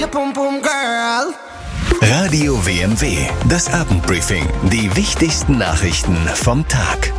Radio WMW, das Abendbriefing. Die wichtigsten Nachrichten vom Tag.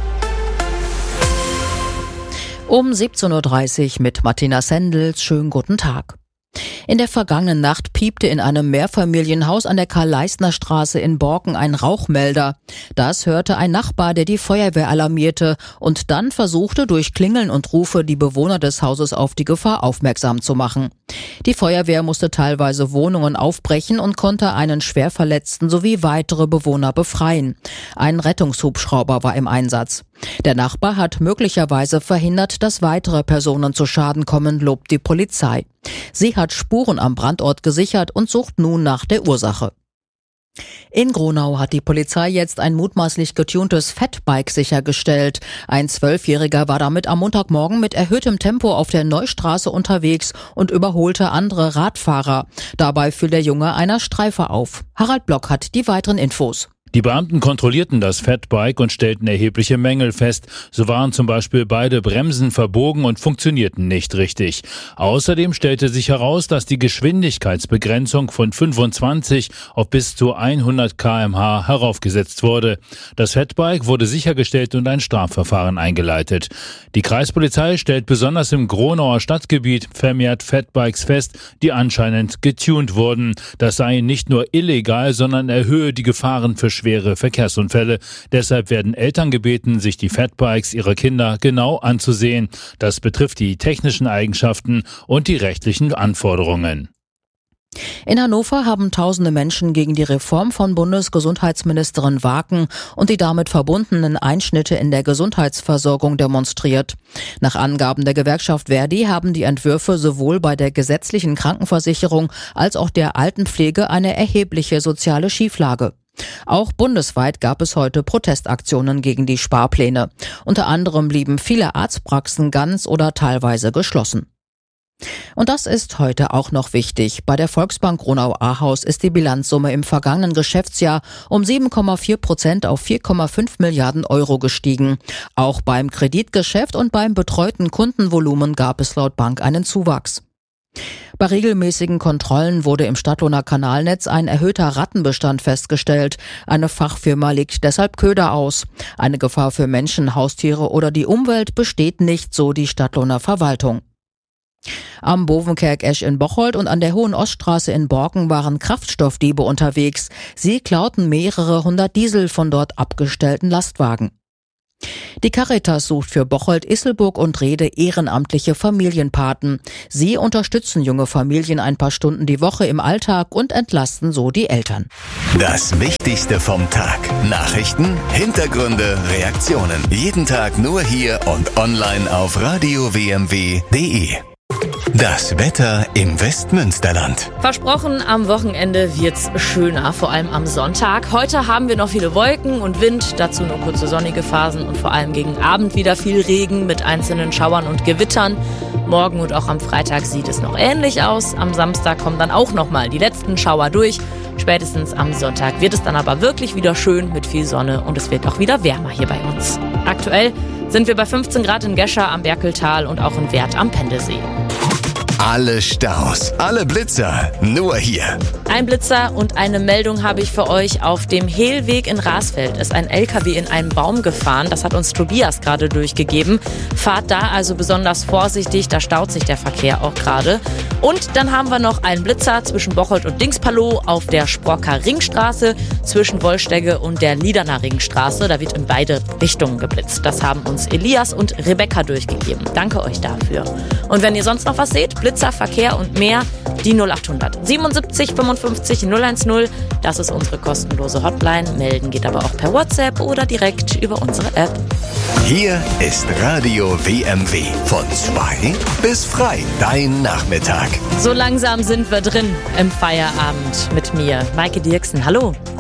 Um 17.30 Uhr mit Martina Sendels. Schönen guten Tag. In der vergangenen Nacht piepte in einem Mehrfamilienhaus an der Karl-Leistner-Straße in Borken ein Rauchmelder. Das hörte ein Nachbar, der die Feuerwehr alarmierte und dann versuchte, durch Klingeln und Rufe die Bewohner des Hauses auf die Gefahr aufmerksam zu machen. Die Feuerwehr musste teilweise Wohnungen aufbrechen und konnte einen Schwerverletzten sowie weitere Bewohner befreien. Ein Rettungshubschrauber war im Einsatz. Der Nachbar hat möglicherweise verhindert, dass weitere Personen zu Schaden kommen, lobt die Polizei. Sie hat Spuren am Brandort gesichert und sucht nun nach der Ursache. In Gronau hat die Polizei jetzt ein mutmaßlich getuntes Fatbike sichergestellt. Ein 12-Jähriger war damit am Montagmorgen mit erhöhtem Tempo auf der Neustraße unterwegs und überholte andere Radfahrer. Dabei fiel der Junge einer Streife auf. Harald Block hat die weiteren Infos. Die Beamten kontrollierten das Fatbike und stellten erhebliche Mängel fest. So waren zum Beispiel beide Bremsen verbogen und funktionierten nicht richtig. Außerdem stellte sich heraus, dass die Geschwindigkeitsbegrenzung von 25 auf bis zu 100 km/h heraufgesetzt wurde. Das Fatbike wurde sichergestellt und ein Strafverfahren eingeleitet. Die Kreispolizei stellt besonders im Gronauer Stadtgebiet vermehrt Fatbikes fest, die anscheinend getuned wurden. Das sei nicht nur illegal, sondern erhöhe die Gefahren für schwere Verkehrsunfälle. Deshalb werden Eltern gebeten, sich die Fatbikes ihrer Kinder genau anzusehen. Das betrifft die technischen Eigenschaften und die rechtlichen Anforderungen. In Hannover haben tausende Menschen gegen die Reform von Bundesgesundheitsministerin Waken und die damit verbundenen Einschnitte in der Gesundheitsversorgung demonstriert. Nach Angaben der Gewerkschaft Verdi haben die Entwürfe sowohl bei der gesetzlichen Krankenversicherung als auch der Altenpflege eine erhebliche soziale Schieflage. Auch bundesweit gab es heute Protestaktionen gegen die Sparpläne. Unter anderem blieben viele Arztpraxen ganz oder teilweise geschlossen. Und das ist heute auch noch wichtig. Bei der Volksbank Gronau-Ahaus ist die Bilanzsumme im vergangenen Geschäftsjahr um 7,4% auf 4,5 Milliarden Euro gestiegen. Auch beim Kreditgeschäft und beim betreuten Kundenvolumen gab es laut Bank einen Zuwachs. Bei regelmäßigen Kontrollen wurde im Stadtlohner Kanalnetz ein erhöhter Rattenbestand festgestellt. Eine Fachfirma legt deshalb Köder aus. Eine Gefahr für Menschen, Haustiere oder die Umwelt besteht nicht, so die Stadtlohner Verwaltung. Am Bovenkerk-Esch in Bocholt und an der Hohen Oststraße in Borken waren Kraftstoffdiebe unterwegs. Sie klauten mehrere hundert Diesel von dort abgestellten Lastwagen. Die Caritas sucht für Bocholt, Isselburg und Rede ehrenamtliche Familienpaten. Sie unterstützen junge Familien ein paar Stunden die Woche im Alltag und entlasten so die Eltern. Das Wichtigste vom Tag. Nachrichten, Hintergründe, Reaktionen. Jeden Tag nur hier und online auf radiowmw.de. Das Wetter im Westmünsterland. Versprochen, am Wochenende wird's schöner, vor allem am Sonntag. Heute haben wir noch viele Wolken und Wind, dazu nur kurze sonnige Phasen und vor allem gegen Abend wieder viel Regen mit einzelnen Schauern und Gewittern. Morgen und auch am Freitag sieht es noch ähnlich aus. Am Samstag kommen dann auch nochmal die letzten Schauer durch. Spätestens am Sonntag wird es dann aber wirklich wieder schön mit viel Sonne und es wird auch wieder wärmer hier bei uns. Aktuell sind wir bei 15 Grad in Gescher am Berkeltal und auch in Werth am Pendelsee. Alle Staus, alle Blitzer, nur hier. Ein Blitzer und eine Meldung habe ich für euch. Auf dem Hehlweg in Rasfeld ist ein LKW in einen Baum gefahren. Das hat uns Tobias gerade durchgegeben. Fahrt da also besonders vorsichtig, da staut sich der Verkehr auch gerade. Und dann haben wir noch einen Blitzer zwischen Bocholt und Dingspalow auf der Sprocker Ringstraße, zwischen Wollstegge und der Liederner Ringstraße. Da wird in beide Richtungen geblitzt. Das haben uns Elias und Rebecca durchgegeben. Danke euch dafür. Und wenn ihr sonst noch was seht, Blitzer, Verkehr und mehr, die 0800 77 55 010. Das ist unsere kostenlose Hotline. Melden geht aber auch per WhatsApp oder direkt über unsere App. Hier ist Radio WMW. Von 2 bis frei. Dein Nachmittag. So langsam sind wir drin im Feierabend mit mir, Maike Dirksen. Hallo.